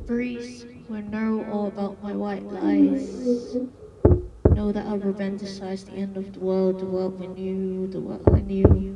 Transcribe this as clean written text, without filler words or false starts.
breeze will know all about my white lies. Know that I've romanticized the end of the world we knew, the world I knew.